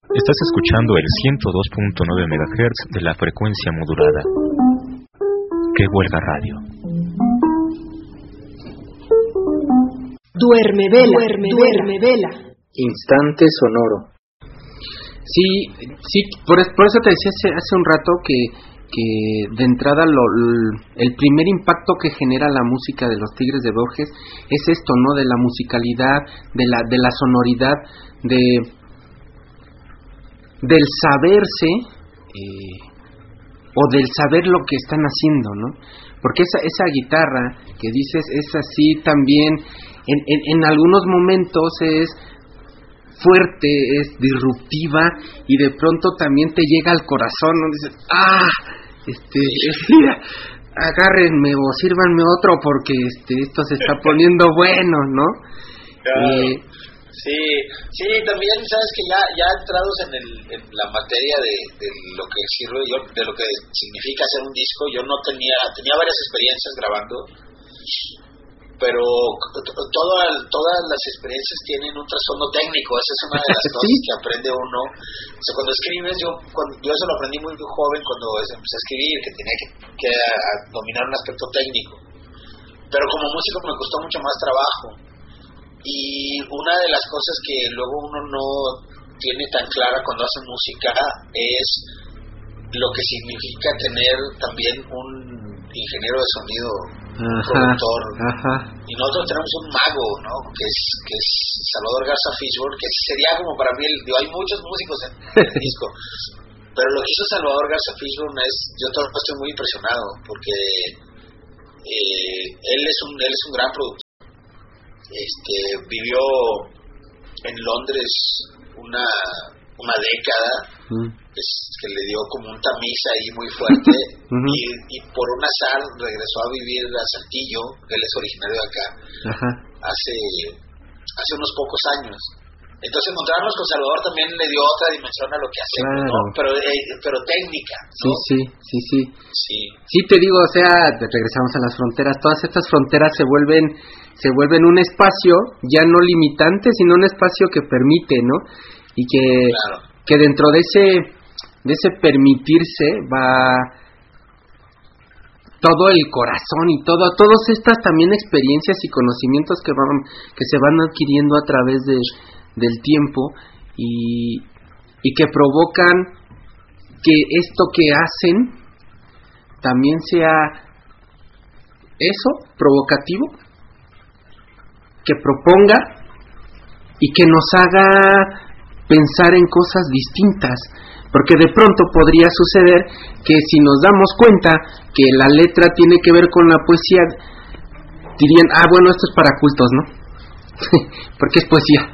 Estás escuchando el 102.9 MHz de la frecuencia modulada. ¡Qué huelga radio! Duerme vela. Instante sonoro. Sí, por eso te decía hace un rato que de entrada el primer impacto que genera la música de los Tigres de Borges es esto, ¿no? De la musicalidad, de la sonoridad, del saberse o del saber lo que están haciendo, ¿no? Porque esa guitarra que dices es así también, en algunos momentos es fuerte, es disruptiva y de pronto también te llega al corazón, ¿no? Dices, mira, agárrenme o sírvanme otro porque esto se está poniendo bueno, ¿no? Claro. Sí, también sabes que ya entrados en la materia de lo que sirve yo, de lo que significa hacer un disco, yo no tenía varias experiencias grabando, pero todas las experiencias tienen un trasfondo técnico. Esa es una de las cosas que aprende uno. O sea, cuando escribes, yo eso lo aprendí muy joven cuando empecé a escribir, que tenía que dominar un aspecto técnico, pero como músico me costó mucho más trabajo. Y una de las cosas que luego uno no tiene tan clara cuando hace música es lo que significa tener también un ingeniero de sonido, un productor. Y nosotros tenemos un mago, ¿no? que es Salvador Garza Fishburne, que sería como para mí, hay muchos músicos en el disco, pero lo que hizo Salvador Garza Fishburne yo todavía estoy muy impresionado, porque él es un gran productor. Vivió en Londres una década, que le dio como un tamiz ahí muy fuerte, y por un azar regresó a vivir a Saltillo. Él es originario de acá, hace unos pocos años. Entonces encontrarnos con Salvador también le dio otra dimensión a lo que hacemos, claro. ¿No? Pero técnica, ¿no? Sí, te digo, o sea, regresamos a las fronteras. Todas estas fronteras se vuelven un espacio ya no limitante, sino un espacio que permite, ¿no? Y que dentro de ese permitirse va todo el corazón y todas estas también experiencias y conocimientos que se van adquiriendo a través del tiempo y que provocan que esto que hacen también sea eso, provocativo, que proponga y que nos haga pensar en cosas distintas, porque de pronto podría suceder que si nos damos cuenta que la letra tiene que ver con la poesía, dirían, bueno, esto es para cultos, ¿no? Porque es poesía.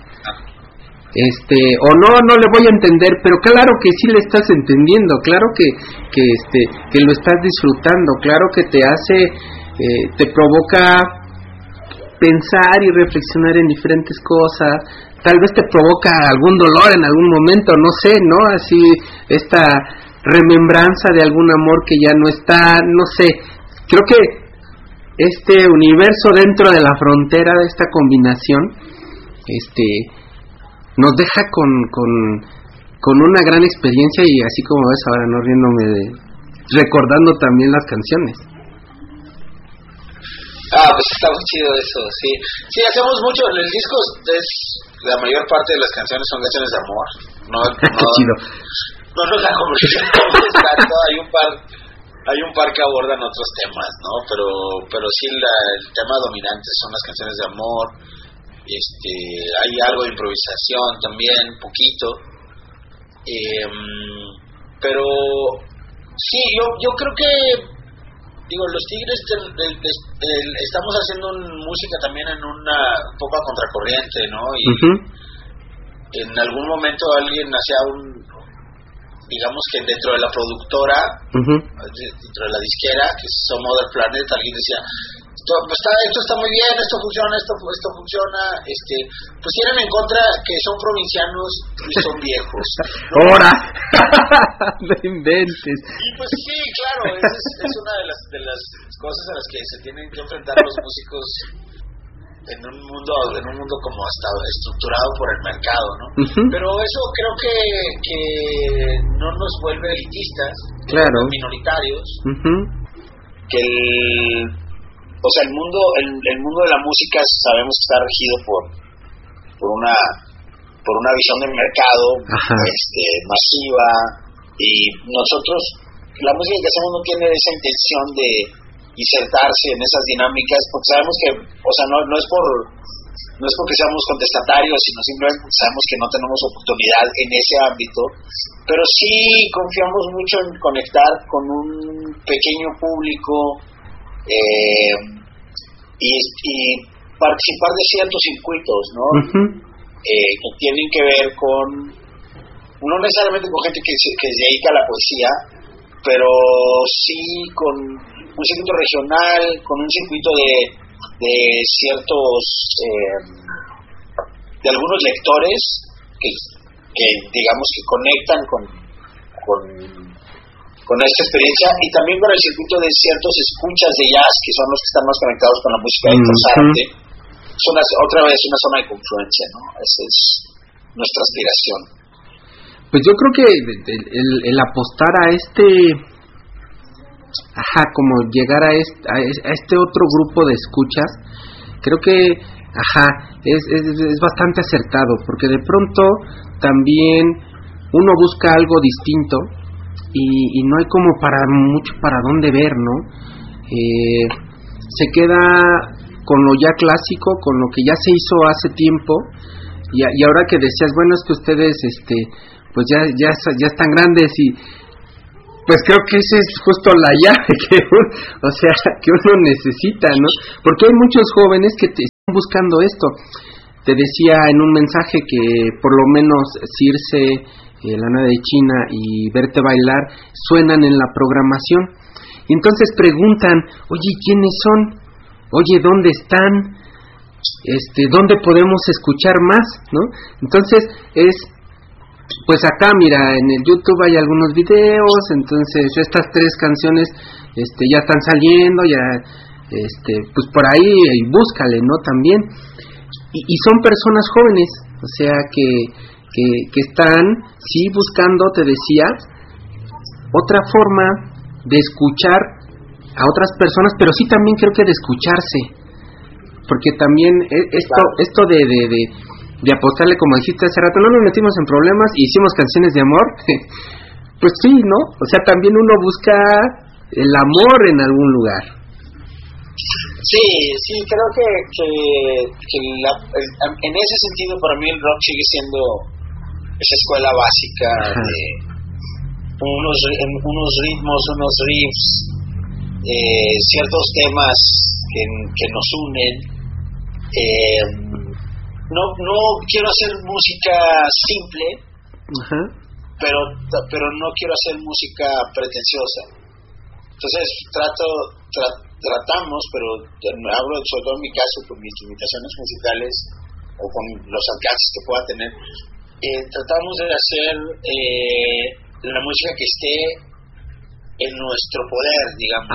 O no le voy a entender, pero claro que sí le estás entendiendo, claro que lo estás disfrutando, claro que te hace, te provoca pensar y reflexionar en diferentes cosas, tal vez te provoca algún dolor en algún momento, no sé, ¿no? Así, esta remembranza de algún amor que ya no está, no sé, creo que este universo dentro de la frontera de esta combinación, nos deja con una gran experiencia y así como ves ahora, no riéndome recordando también las canciones. Pues está muy chido eso, sí. Sí, hacemos mucho, en el disco la mayor parte de las canciones son canciones de amor. Qué chido. No nos la comercializamos tanto, hay un par que abordan otros temas, ¿no? Pero sí el tema dominante son las canciones de amor. Hay algo de improvisación también, poquito, pero sí, yo creo que los Tigres estamos haciendo música también en un poco a contracorriente, ¿no? Y en algún momento alguien hacía digamos que dentro de la productora, dentro de la disquera, que es So Mother Planet, alguien decía, esto está muy bien, esto funciona, pues tienen en contra que son provincianos y son viejos, ¿no? ¡Hora! No inventes. Y pues sí, claro, es una de las cosas a las que se tienen que enfrentar los músicos en un mundo como hasta estructurado por el mercado, ¿no? Uh-huh. Pero eso creo que no nos vuelve elitistas, claro, minoritarios, uh-huh, que el mundo de la música sabemos que está regido por una visión de mercado masiva, y nosotros, la música que hacemos no tiene esa intención de insertarse en esas dinámicas, porque sabemos que, no es porque seamos contestatarios, sino simplemente porque sabemos que no tenemos oportunidad en ese ámbito, pero sí confiamos mucho en conectar con un pequeño público y participar de ciertos circuitos, ¿no? Uh-huh, que tienen que ver con, no necesariamente con gente que se dedica a la poesía, pero sí con un circuito regional, con un circuito de ciertos, de algunos lectores que digamos que conectan con esta experiencia, y también con el circuito de ciertos escuchas de jazz, que son los que están más conectados con la música de Zárate. Otra vez una zona de confluencia, ¿no? Esa es nuestra aspiración. Pues yo creo que el apostar a como llegar a este otro grupo de escuchas, creo que es bastante acertado, porque de pronto también uno busca algo distinto y no hay como para dónde ver, ¿no? Se queda con lo ya clásico, con lo que ya se hizo hace tiempo, y ahora que decías, bueno, es que ustedes pues ya están grandes, y pues creo que esa es justo la llave que uno necesita, ¿no? Porque hay muchos jóvenes que están buscando esto. Te decía en un mensaje que por lo menos Circe, Lana de China y Verte Bailar suenan en la programación, y entonces preguntan, oye, ¿quiénes son? Oye, ¿dónde están? ¿Dónde podemos escuchar más? ¿No? Entonces pues acá, mira, en el YouTube hay algunos videos, entonces estas 3 canciones ya están saliendo, pues por ahí búscale, ¿no? También, y son personas jóvenes, o sea que están, sí, buscando, te decía, otra forma de escuchar a otras personas, pero sí también creo que de escucharse, porque también esto de apostarle, como dijiste hace rato, no nos metimos en problemas y hicimos canciones de amor, pues sí, ¿no? O sea, también uno busca el amor en algún lugar. Sí, creo que en ese sentido para mí el rock sigue siendo esa escuela básica de unos ritmos, unos riffs, ciertos temas que nos unen. No quiero hacer música simple, pero no quiero hacer música pretenciosa. Entonces tratamos, pero hablo sobre todo en mi caso con mis limitaciones musicales o con los alcances que pueda tener, tratamos de hacer la música que esté en nuestro poder, digamos.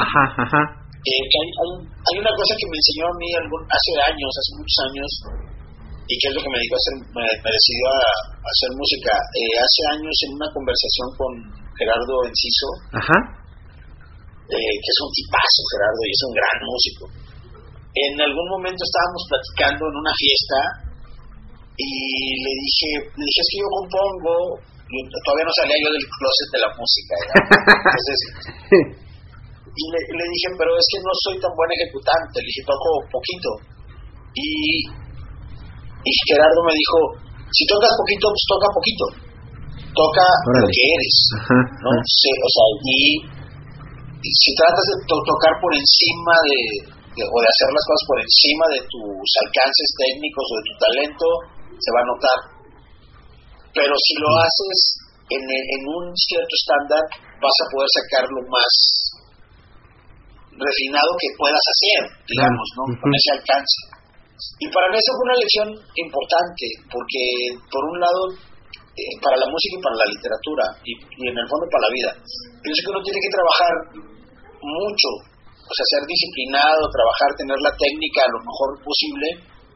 Hay una cosa que me enseñó a mí hace muchos años, y que es lo que me decidió a hacer música. Hace años, en una conversación con Gerardo Enciso, que es un tipazo, Gerardo, y es un gran músico. En algún momento estábamos platicando en una fiesta, y le dije, es que yo compongo, todavía no salía yo del closet de la música, entonces, y le dije, pero es que no soy tan buen ejecutante, le dije, toco poquito, y Gerardo me dijo, si tocas poquito, pues toca poquito, toca lo que eres, ¿no? Sí, o sea, y si tratas de tocar por encima o de hacer las cosas por encima de tus alcances técnicos o de tu talento, se va a notar. Pero si lo haces en un cierto estándar, vas a poder sacar lo más refinado que puedas hacer, digamos, ¿no? Con ese alcance. Y para mí eso fue una lección importante, porque por un lado, para la música y para la literatura, y en el fondo para la vida, pienso que uno tiene que trabajar mucho, o sea, ser disciplinado, trabajar, tener la técnica lo mejor posible,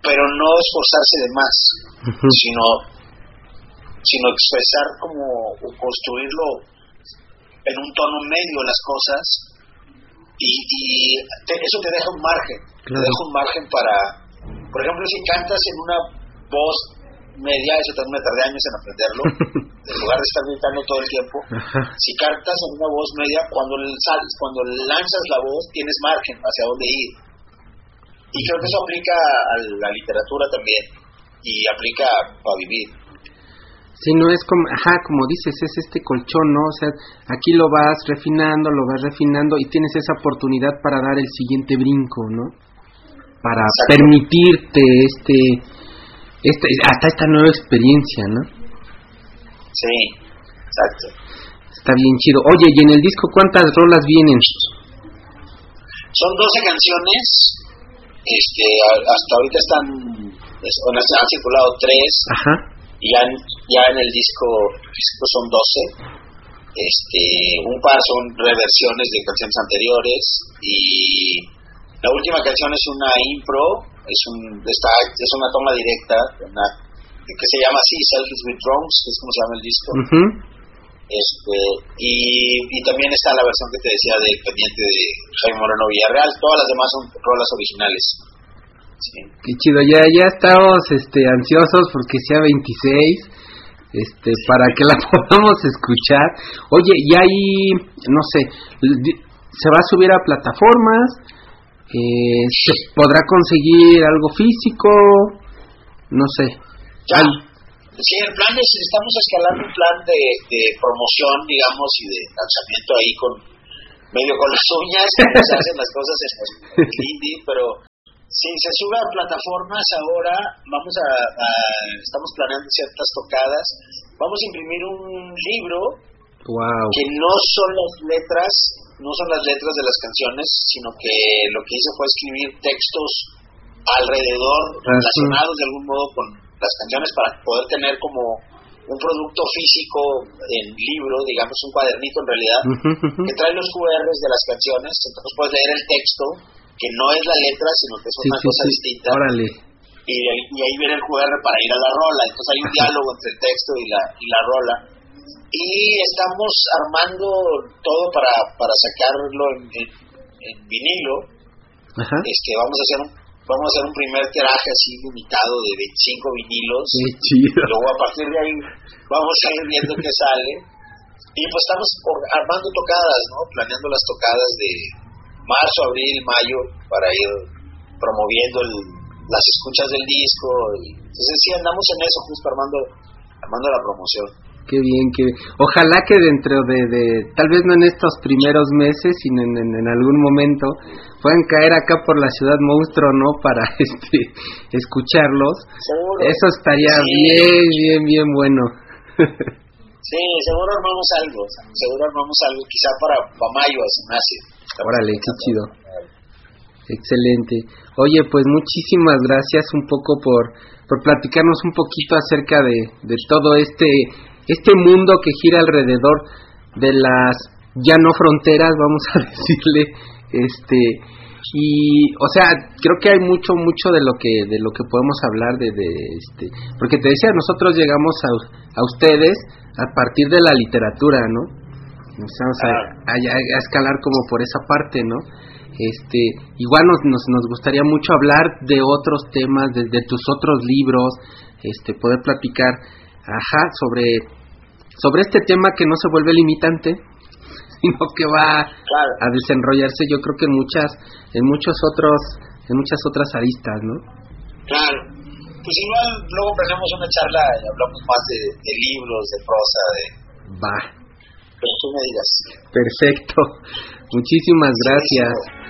pero no esforzarse de más, sino expresar como o construirlo en un tono medio las cosas, y eso te deja un margen, claro. Te deja un margen para, por ejemplo, si cantas en una voz media, eso también me tardé años en aprenderlo, en lugar de estar gritando todo el tiempo. Si cantas en una voz media, cuando lanzas la voz tienes margen hacia dónde ir, y creo que eso aplica a la literatura también, y aplica para vivir. Sí, no es como dices, es este colchón, ¿no? O sea, aquí lo vas refinando y tienes esa oportunidad para dar el siguiente brinco, ¿no? Para Exacto. Permitirte hasta esta nueva experiencia, ¿no? Sí, exacto. Está bien chido. Oye, ¿y en el disco cuántas rolas vienen? Son 12 canciones. Hasta ahorita han circulado 3. Ajá. Y ya en el disco son 12. Un par son reversiones de canciones anteriores, y la última canción es una impro, es una toma directa, que se llama así, Selfies with Drums, que es como se llama el disco. Uh-huh. Y también está la versión que te decía del pendiente de Jaime Moreno Villarreal. Todas las demás son rolas originales. Sí. Qué chido, ya estamos ansiosos porque sea 26, para que la podamos escuchar. Oye, y ahí, no sé, se va a subir a plataformas, se podrá conseguir algo físico, no sé. Ya. Sí, el plan es, estamos escalando un plan de promoción, digamos, y de lanzamiento ahí medio con las uñas, como se hacen las cosas en el indie, pero sí, se sube a plataformas ahora. Estamos planeando ciertas tocadas. Vamos a imprimir un libro. Wow. Que no son las letras de las canciones, sino que lo que hice fue escribir textos alrededor, relacionados de algún modo con las canciones, para poder tener como un producto físico en libro, digamos un cuadernito en realidad, que trae los QRs de las canciones. Entonces puedes leer el texto, que no es la letra, sino que es una cosa distinta. Órale. Y ahí viene el QR para ir a la rola. Entonces hay un diálogo entre el texto y la rola. Y estamos armando todo para sacarlo en vinilo. Ajá. Vamos a hacer un primer tiraje así limitado de 25 vinilos. Qué chido. Y luego a partir de ahí vamos a ir viendo qué sale. Y pues estamos armando tocadas, ¿no? Planeando las tocadas de marzo, abril, mayo, para ir promoviendo las escuchas del disco. Entonces sí, andamos en eso, justo armando la promoción. Qué bien, ojalá que dentro de tal vez no en estos primeros meses, sino en algún momento puedan caer acá por la Ciudad Monstruo, ¿no? Para escucharlos. Seguro. Eso estaría bien bueno. Sí, seguro armamos algo, quizá para mayo, así nace. Órale, qué chido. Excelente. Oye, pues muchísimas gracias un poco por platicarnos un poquito acerca de todo este mundo que gira alrededor de las ya no fronteras, vamos a decirle, y o sea, creo que hay mucho de lo que podemos hablar porque te decía, nosotros llegamos a ustedes a partir de la literatura, ¿no? Empezamos a escalar como por esa parte, ¿no? Igual nos gustaría mucho hablar de otros temas, de tus otros libros, poder platicar sobre este tema que no se vuelve limitante, sino que va a desenrollarse, yo creo que en muchas otras aristas, ¿no? Claro. Pues igual luego tenemos una charla y hablamos más de libros, de prosa, Va. Pero tú me digas. Perfecto. Muchísimas gracias.